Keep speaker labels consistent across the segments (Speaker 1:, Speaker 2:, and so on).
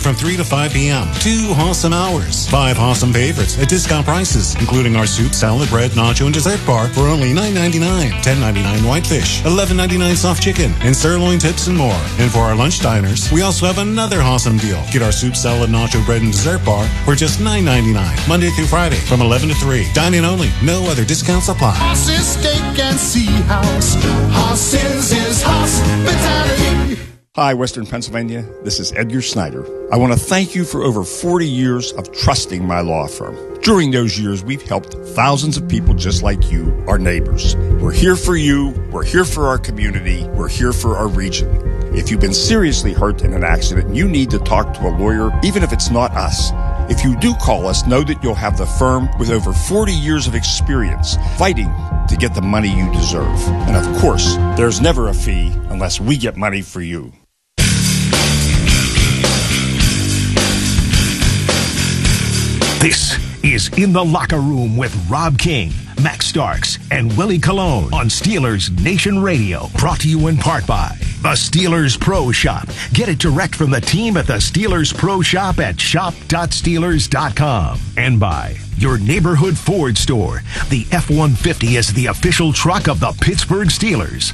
Speaker 1: from 3 to 5 p.m. 2 awesome hours. 5 awesome favorites at discount prices, including our soup, salad, bread, nacho, and dessert bar for only $9.99. $10.99 whitefish, $11.99 soft chicken, and sirloin tips and more. And for our lunch diners, we also have another awesome deal. Get our soup, salad, nacho, bread, and dessert bar for just $9.99. Monday through Friday from 11 to 3. Dine-in only. No other discounts apply.
Speaker 2: Horses, steak, and sea house. Horses is hospitality.
Speaker 3: Hi, Western Pennsylvania. This is Edgar Snyder. I want to thank you for over 40 years of trusting my law firm. During those years, we've helped thousands of people just like you, our neighbors. We're here for you. We're here for our community. We're here for our region. If you've been seriously hurt in an accident, you need to talk to a lawyer, even if it's not us. If you do call us, know that you'll have the firm with over 40 years of experience fighting to get the money you deserve. And of course, there's never a fee unless we get money for you.
Speaker 4: This is In the Locker Room with Rob King, Max Starks, and Willie Colon on Steelers Nation Radio. Brought to you in part by the Steelers Pro Shop. Get it direct from the team at the Steelers Pro Shop at shop.steelers.com. And by your neighborhood Ford store. The F-150 is the official truck of the Pittsburgh Steelers.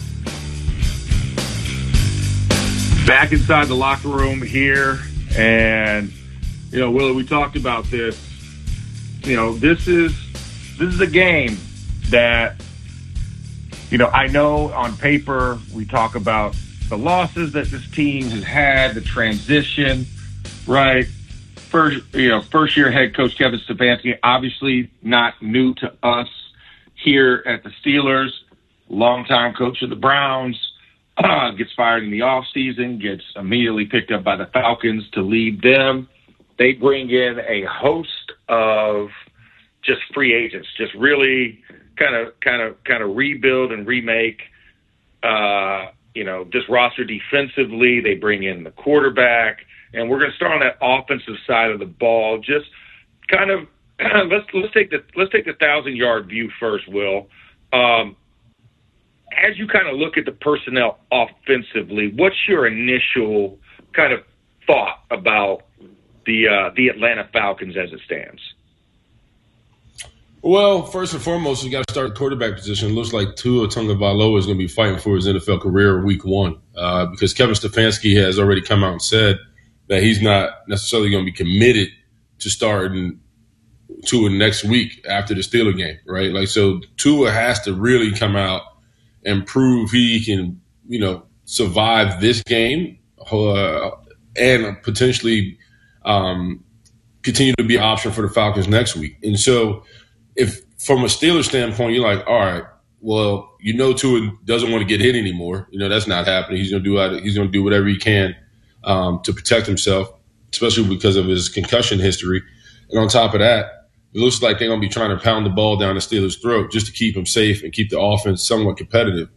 Speaker 5: Back inside the locker room here, and you know, Willie, we talked about this. You know, this is a game that, you know, I know on paper we talk about the losses that this team has had, the transition, right? First year head coach Kevin Stefanski, obviously not new to us here at the Steelers. Longtime coach of the Browns, gets fired in the offseason, gets immediately picked up by the Falcons to lead them. They bring in a host of just free agents, just really kind of rebuild and remake, just roster defensively. They bring in the quarterback, and we're going to start on that offensive side of the ball. Just kind of let's take the 1,000-yard view first, Will. As you kind of look at the personnel offensively, what's your initial kind of thought about the Atlanta Falcons as it stands?
Speaker 6: Well, first and foremost, you got to start at quarterback position. It looks like Tua Tagovailoa is going to be fighting for his NFL career week one because Kevin Stefanski has already come out and said that he's not necessarily going to be committed to starting Tua next week after the Steelers game, right? Like, so Tua has to really come out and prove he can, survive this game and potentially continue to be an option for the Falcons next week. And so if from a Steelers standpoint, you're like, all right, well, Tua doesn't want to get hit anymore. That's not happening. He's going to do whatever he can to protect himself, especially because of his concussion history. And on top of that, it looks like they're going to be trying to pound the ball down the Steelers' throat just to keep him safe and keep the offense somewhat competitive.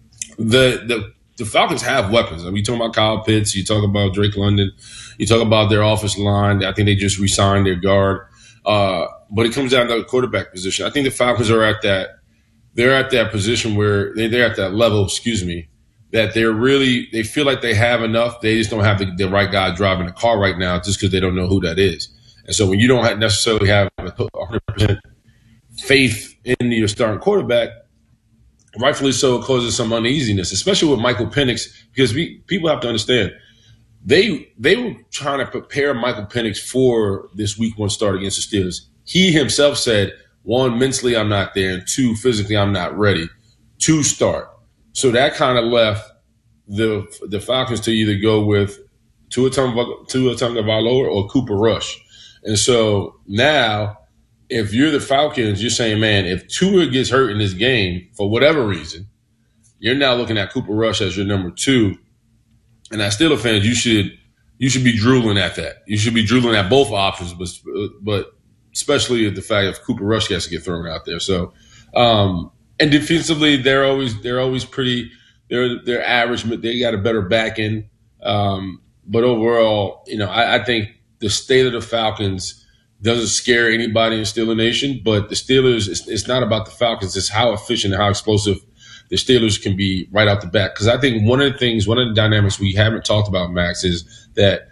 Speaker 6: The Falcons have weapons. I mean, you talk about Kyle Pitts, you talk about Drake London, you talk about their offensive line. I think they just re-signed their guard. But it comes down to the quarterback position. I think the Falcons are at that position where they're at that level, that they feel like they have enough. They just don't have the right guy driving the car right now just because they don't know who that is. And so when you don't necessarily have 100% faith in your starting quarterback, rightfully so, it causes some uneasiness, especially with Michael Penix, because people have to understand they were trying to prepare Michael Penix for this week one start against the Steelers. He himself said, 1, mentally I'm not there, and 2, physically I'm not ready to start. So that kind of left the Falcons to either go with Tua Tagovailoa or Cooper Rush. And so now, if you're the Falcons, you're saying, man, if Tua gets hurt in this game for whatever reason, you're now looking at Cooper Rush as your number 2. And as Steelers fans, you should be drooling at that. You should be drooling at both options, but especially at the fact if Cooper Rush has to get thrown out there. So, and defensively, they're always pretty. They're average. They got a better back end. But overall, I think the state of the Falcons doesn't scare anybody in Steeler Nation. But the Steelers, it's not about the Falcons. It's how efficient and how explosive the Steelers can be right out the bat. Because I think one of the dynamics we haven't talked about, Max, is that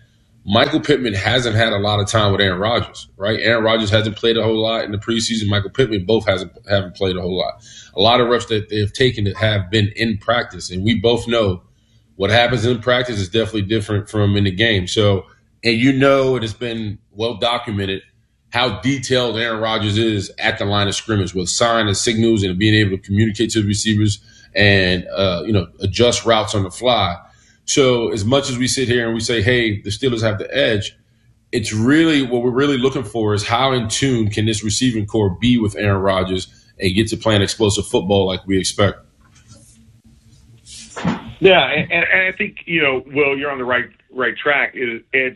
Speaker 6: Michael Pittman hasn't had a lot of time with Aaron Rodgers, right? Aaron Rodgers hasn't played a whole lot in the preseason. Michael Pittman both haven't played a whole lot. A lot of reps that they've taken that have been in practice, and we both know what happens in practice is definitely different from in the game. So, and it has been well documented how detailed Aaron Rodgers is at the line of scrimmage with signs and signals and being able to communicate to the receivers and adjust routes on the fly. So as much as we sit here and we say, hey, the Steelers have the edge, it's really what we're really looking for is how in tune can this receiving core be with Aaron Rodgers and get to playing explosive football like we expect.
Speaker 5: Yeah, and I think, Will, you're on the right track. It's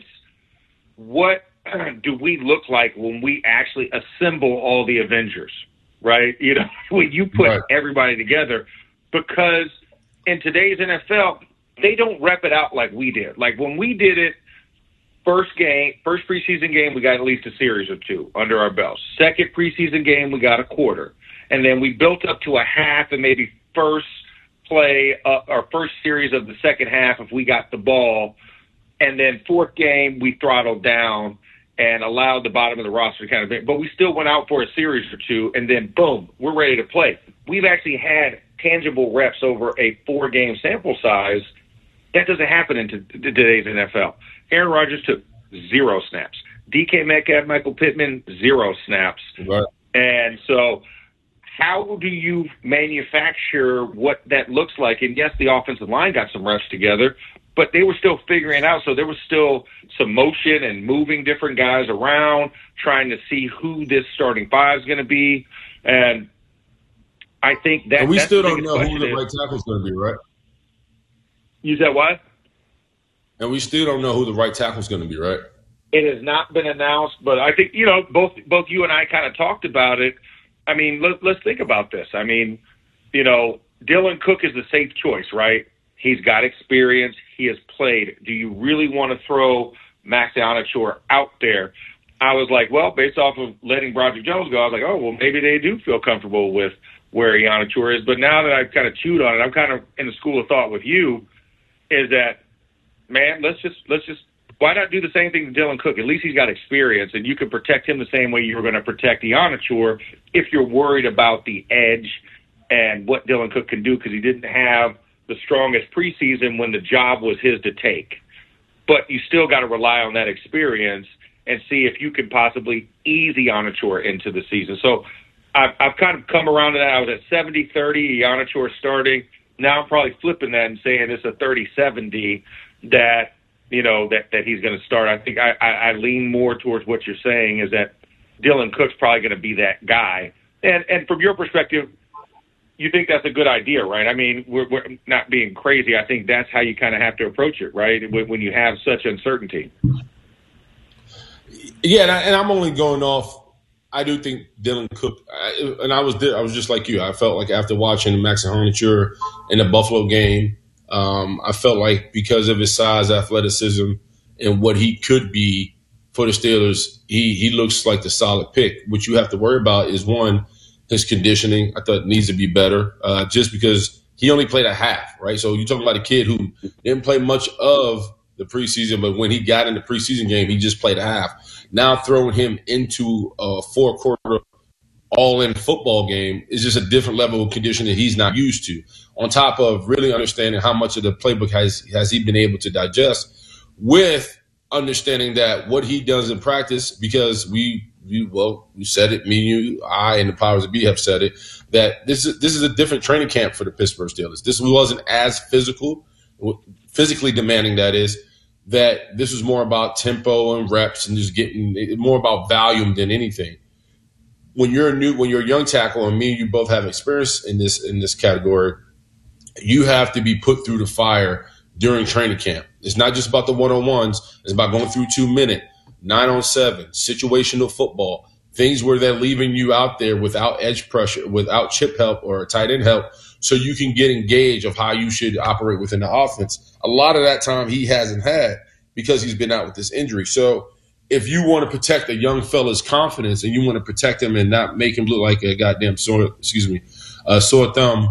Speaker 5: what do we look like when we actually assemble all the Avengers, right? When you put everybody together, because in today's NFL, they don't rep it out like we did. Like when we did it, first preseason game, we got at least a series or two under our belts. Second preseason game, we got a quarter. And then we built up to a half and maybe first play our first series of the second half if we got the ball. And then fourth game, we throttled down and allowed the bottom of the roster to kind of – but we still went out for a series or two, and then, boom, we're ready to play. We've actually had tangible reps over a 4-game sample size. That doesn't happen in today's NFL. Aaron Rodgers took 0 snaps. DK Metcalf, Michael Pittman, 0 snaps.
Speaker 6: Right.
Speaker 5: And so how do you manufacture what that looks like? And, yes, the offensive line got some reps together, but they were still figuring it out. So there was still some motion and moving different guys around, trying to see who this starting five is going to be. And I think that –
Speaker 6: and we still don't know who the right tackle is going to be, right?
Speaker 5: You said what?
Speaker 6: And we still don't know who the right tackle is going to be, right?
Speaker 5: It has not been announced, but I think, both you and I kind of talked about it. I mean, let's think about this. I mean, Dylan Cook is the safe choice, right? He's got experience. He has played. Do you really want to throw Max Ionichor out there? I was like, well, based off of letting Broderick Jones go, I was like, oh, well, maybe they do feel comfortable with where Ionichor is. But now that I've kind of chewed on it, I'm kind of in the school of thought with you, is that, man, let's just why not do the same thing to Dylan Cook? At least he's got experience, and you can protect him the same way you were going to protect Ionichor if you're worried about the edge and what Dylan Cook can do, because he didn't have the strongest preseason when the job was his to take. But you still got to rely on that experience and see if you can possibly ease Ionichor into the season. So I've kind of come around to that. I was at 70-30, Ionichor starting. Now I'm probably flipping that and saying it's a 30-70 that he's going to start. I think I lean more towards what you're saying, is that Dylan Cook's probably going to be that guy. And from your perspective, you think that's a good idea, right? I mean, we're not being crazy. I think that's how you kind of have to approach it, right, when you have such uncertainty.
Speaker 6: Yeah, and I'm only going off. I do think Dylan Cook, and I was just like you. I felt like after watching Max Ionichor in the Buffalo game, I felt like because of his size, athleticism, and what he could be for the Steelers, he looks like the solid pick. What you have to worry about is, one, his conditioning. I thought needs to be better, just because he only played a half, right? So you're talking about a kid who didn't play much of the preseason, but when he got in the preseason game, he just played a half. Now throwing him into a 4-quarter all-in football game is just a different level of conditioning that he's not used to, on top of really understanding how much of the playbook has he been able to digest, with understanding that what he does in practice, because we said it, me, you, I, and the powers that be have said it, that this is a different training camp for the Pittsburgh Steelers. This wasn't as physically demanding, that is, that this was more about tempo and reps and just getting more about volume than anything. When you're a young tackle, and me and you both have experience in this category, you have to be put through the fire during training camp. It's not just about the one-on-ones. It's about going through 2-minute, 9-on-7, situational football, things where they're leaving you out there without edge pressure, without chip help or tight end help, so you can get engaged of how you should operate within the offense. A lot of that time he hasn't had because he's been out with this injury. So if you want to protect a young fella's confidence and you want to protect him and not make him look like a goddamn sore thumb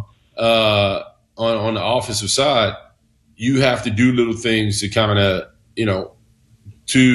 Speaker 6: on the offensive side, you have to do little things to kind of, to